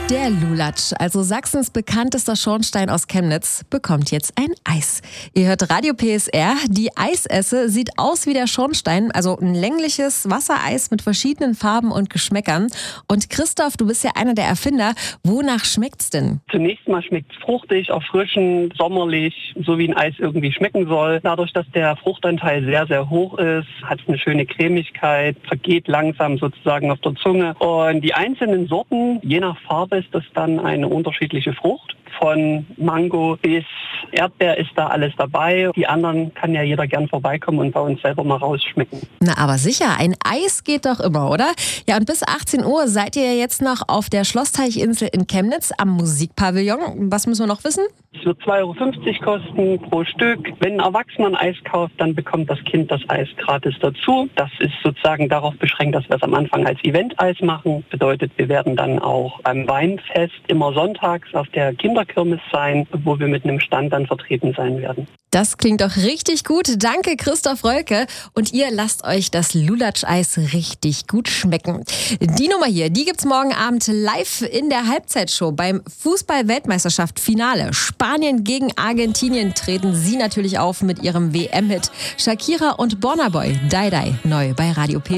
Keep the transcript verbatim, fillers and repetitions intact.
Der Lulatsch, also Sachsens bekanntester Schornstein aus Chemnitz, bekommt jetzt ein Eis. Ihr hört Radio P S R. Die Eisesse sieht aus wie der Schornstein, also ein längliches Wassereis mit verschiedenen Farben und Geschmäckern. Und Christoph, du bist ja einer der Erfinder. Wonach schmeckt's denn? Zunächst mal schmeckt es fruchtig, erfrischend, sommerlich, so wie ein Eis irgendwie schmecken soll. Dadurch, dass der Fruchtanteil sehr, sehr hoch ist, hat es eine schöne Cremigkeit, vergeht langsam sozusagen auf der Zunge. Und die einzelnen Sorten, je nach Farbe, ist das dann eine unterschiedliche Frucht. Von Mango bis Erdbeer ist da alles dabei. Die anderen kann ja jeder gern vorbeikommen und bei uns selber mal rausschmecken. Na, aber sicher, ein Eis geht doch immer, oder? Ja, und bis achtzehn Uhr seid ihr ja jetzt noch auf der Schlossteichinsel in Chemnitz am Musikpavillon. Was müssen wir noch wissen? Es wird zwei Euro fünfzig kosten pro Stück. Wenn ein Erwachsener ein Eis kauft, dann bekommt das Kind das Eis gratis dazu. Das ist sozusagen darauf beschränkt, dass wir es am Anfang als Event-Eis machen. Bedeutet, wir werden dann auch beim Weinfest immer sonntags auf der Kinderkirmes sein, wo wir mit einem Stand dann vertreten sein werden. Das klingt doch richtig gut. Danke, Christoph Rölke. Und ihr lasst euch das Lulatsch-Eis richtig gut schmecken. Die Nummer hier, die gibt's morgen Abend live in der Halbzeitshow beim Fußball-Weltmeisterschaft-Finale. Spanien gegen Argentinien treten sie natürlich auf mit ihrem W M-Hit. Shakira und Burna Boy, Die Die, neu bei Radio P S R.